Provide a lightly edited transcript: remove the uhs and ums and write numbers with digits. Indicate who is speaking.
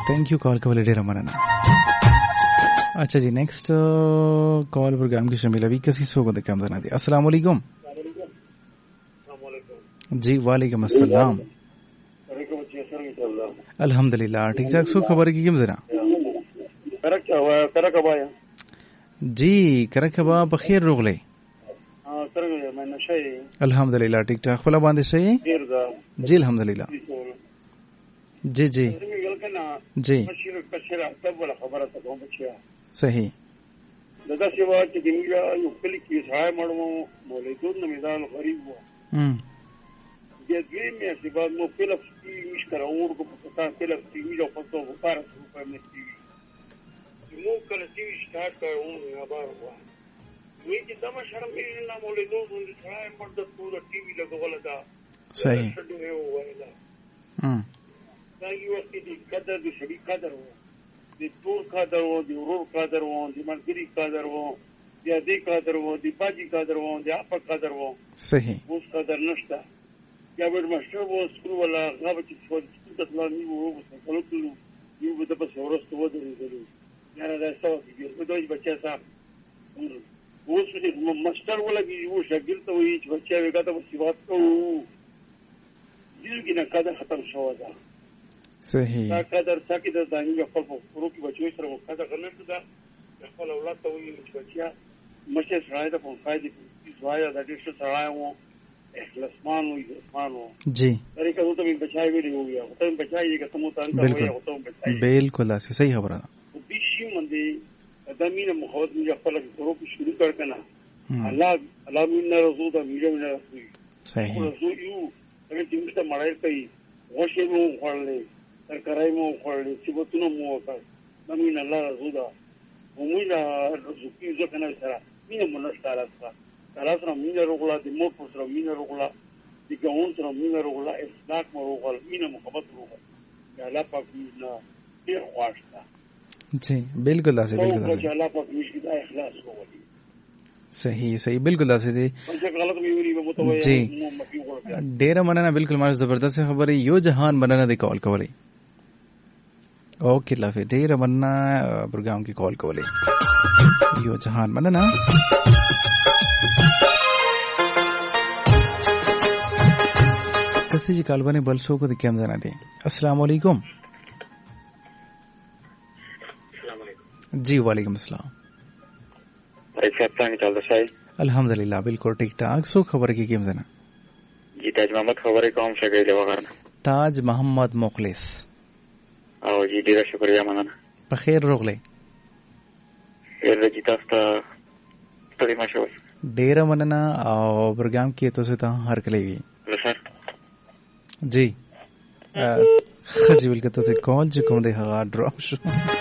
Speaker 1: Thank you call कवल ढेर मनना. अच्छा जी नेक्स्ट कॉल प्रोग्राम की शामिल अभी किसी शो को देखा हमने दिया. अस्सलाम वालेकुम. जी वालेकुम अस्सलाम. अल्हम्दुलिल्लाह ठीक ठाक. सो खबर की किम जरा जी करकबा बखैर रोगले. अल्हम्दुलिल्लाह ठीक ठाक. फला बांधे सही जी अल्हम्दुलिल्लाह. जी जी जी सही
Speaker 2: दादा सेवा چې ګنګا یو کلی کې ځای مړو مولدون میدان غریب و د دې مې سبا مو فلف مش کراور کو پتا فلف می جو پتو وپاره په مستي مو کله چې سٹارټ کړو نه بار و وی چې تم شرم نه مولدون د ځای مړ د ټول ټي وی لګول دا
Speaker 1: صحیح
Speaker 2: دا یو وخت دې قدر دې شری قدر و د ټول قدر و د ورور قدر و د منګري قدر و د دې قدر و د باجی قدر و د اپ قدر و
Speaker 1: صحیح
Speaker 2: اوس قدر نشته یا ور مشر و سکول ولا غاب چې څو د اسلامي وو وسکلو ټول یو د په ورستو ودرېدل یا دا څه دي په دوی بچا صاحب اوس دې مستر ولا دی یو شګل ته وی چې بچا وګاته په سیوات کو دې نه قدر ختم شو دا
Speaker 1: صحیح
Speaker 2: دا قدر ساکي د دانګ خپل پرو کې بچو سره وکړه غنل دا خپل اولاد ته وی چې بچیا مشه سره دا په فائدې کې ځوایا د دې څه سره وو اخلاصمان وي اسمانو
Speaker 1: जी
Speaker 2: طریقہ تو بھی بچائے بھی ہو گیا تو بچائے کہ تم تو انت ہو تو بچائے
Speaker 1: بالکل صحیح خبر ہے.
Speaker 2: بیشی مندي ادمینه مخاوت می خپل شروع شروع کړ کنه الله من رسول دا میجو نه رسول
Speaker 1: صحیح
Speaker 2: رسول یو چې موږ ته مړای کوي وښه مو خړلې ترکرای مو خړلې چې وتنو مو وکړ نمین الله رسول دا موږ رسول کی ځکه سره مینه منستاله سره مینه رغلا د مو پر سره مینه رغلا د ګاون سره مینه رغلا اصلاح مو رغلا مینه محبت رغلا یا الله پاک نه ډیر خواشته
Speaker 1: जी बिल्कुल ऐसे बिल्कुल ऐसे
Speaker 2: الله پاک مشي دا اخلاص وولي
Speaker 1: صحیح صحیح بالکل ऐसे دي जी ډیر مننه بالکل ما زبردست خبره یو جهان مننه د کال کولې اوکې لافه ډیر مننه پروګرام کې کال کولې یو جهان مننه کسی जी کال باندې بل شو کو د کیم زنه دي. السلام علیکم. जी वालेकुम अस्सलाम. अल्हम्दुलिल्लाह बिल्कुल ठीक ठाक. सो खबर की केम जना
Speaker 3: जी ताज मोहम्मद खबर कोम शगैले वगैरह
Speaker 1: ताज मोहम्मद मुखलिस
Speaker 3: او जी ډیره شکریا مننه
Speaker 1: په خیر روغله
Speaker 3: خیر जी تاسو ته ستړي مشو
Speaker 1: ډیره مننه او پروګرام کې تاسو ته هر کله وی
Speaker 3: سر
Speaker 1: जी خجی ولکته څه کال چې کوم دی هغه ډراپ شو